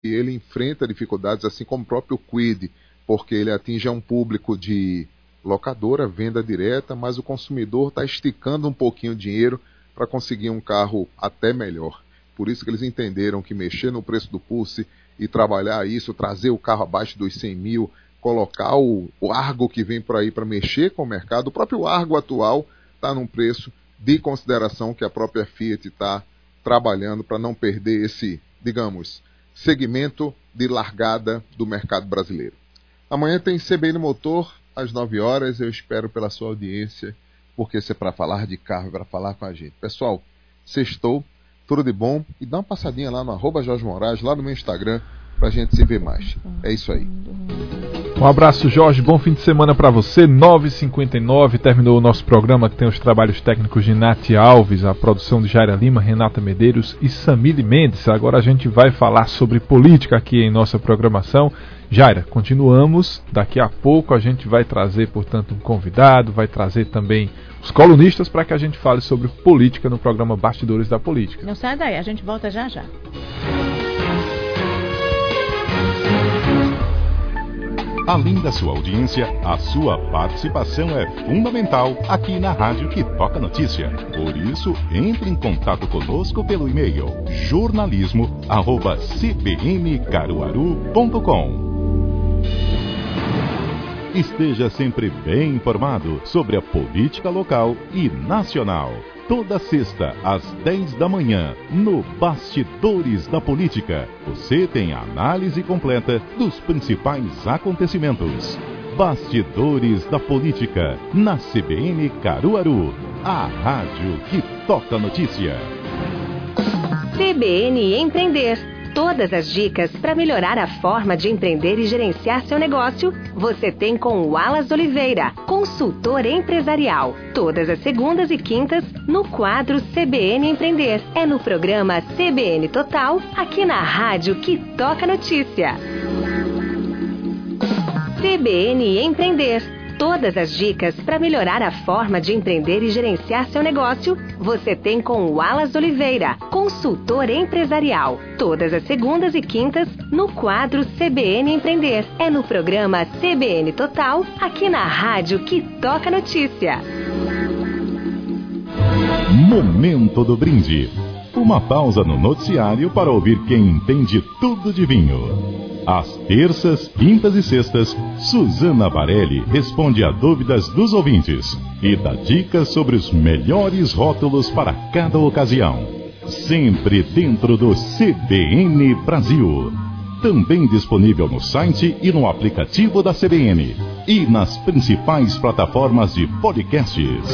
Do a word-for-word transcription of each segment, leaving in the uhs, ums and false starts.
ele enfrenta dificuldades, assim como o próprio Kwid, porque ele atinge um público de locadora, venda direta, mas o consumidor está esticando um pouquinho o dinheiro para conseguir um carro até melhor. Por isso que eles entenderam que mexer no preço do Pulse e trabalhar isso, trazer o carro abaixo dos cem mil, colocar o, o Argo que vem por aí para mexer com o mercado, o próprio Argo atual está num preço de consideração que a própria Fiat está trabalhando para não perder esse, digamos, segmento de largada do mercado brasileiro. Amanhã tem C B N Motor, às nove horas, eu espero pela sua audiência, porque se é para falar de carro, é para falar com a gente. Pessoal, sextou, tudo de bom, e dá uma passadinha lá no arroba Jorge Moraes, lá no meu Instagram, pra gente se ver mais. É isso aí. Um abraço, Jorge, bom fim de semana para você. Nove e cinquenta e nove, terminou o nosso programa, que tem os trabalhos técnicos de Nath Alves, a produção de Jaira Lima, Renata Medeiros e Samile Mendes. Agora a gente vai falar sobre política aqui em nossa programação. Jaira, continuamos, daqui a pouco a gente vai trazer, portanto, um convidado, vai trazer também os colunistas para que a gente fale sobre política no programa Bastidores da Política. Não sai daí, a gente volta já já. Além da sua audiência, a sua participação é fundamental aqui na Rádio que Toca Notícia. Por isso, entre em contato conosco pelo e-mail jornalismo arroba c b n caruaru ponto com. Esteja sempre bem informado sobre a política local e nacional. Toda sexta, às dez da manhã, no Bastidores da Política, você tem a análise completa dos principais acontecimentos. Bastidores da Política, na C B N Caruaru, a rádio que toca notícia. C B N Empreender. Todas as dicas para melhorar a forma de empreender e gerenciar seu negócio, você tem com o Wallace Oliveira, consultor empresarial. Todas as segundas e quintas, no quadro C B N Empreender. É no programa C B N Total, aqui na rádio que toca notícia. C B N Empreender. Todas as dicas para melhorar a forma de empreender e gerenciar seu negócio, você tem com o Wallace Oliveira, consultor empresarial. Todas as segundas e quintas, no quadro C B N Empreender. É no programa C B N Total, aqui na rádio que toca notícia. Momento do brinde. Uma pausa no noticiário para ouvir quem entende tudo de vinho. Às terças, quintas e sextas, Suzana Varelli responde a dúvidas dos ouvintes e dá dicas sobre os melhores rótulos para cada ocasião. Sempre dentro do C B N Brasil. Também disponível no site e no aplicativo da C B N. E nas principais plataformas de podcasts.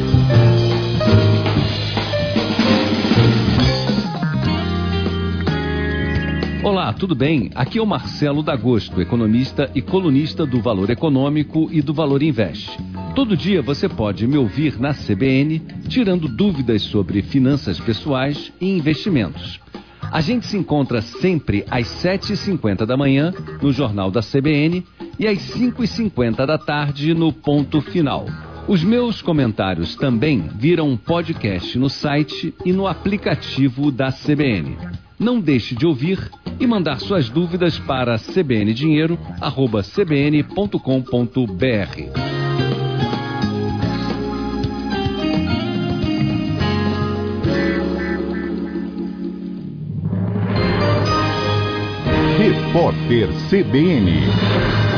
Olá, tudo bem? Aqui é o Marcelo D'Agosto, economista e colunista do Valor Econômico e do Valor Invest. Todo dia você pode me ouvir na C B N, tirando dúvidas sobre finanças pessoais e investimentos. A gente se encontra sempre às sete e cinquenta da manhã no Jornal da C B N e às cinco e cinquenta da tarde no Ponto Final. Os meus comentários também viram um podcast no site e no aplicativo da C B N. Não deixe de ouvir e mandar suas dúvidas para c b n dinheiro arroba c b n ponto com ponto b r. Repórter C B N.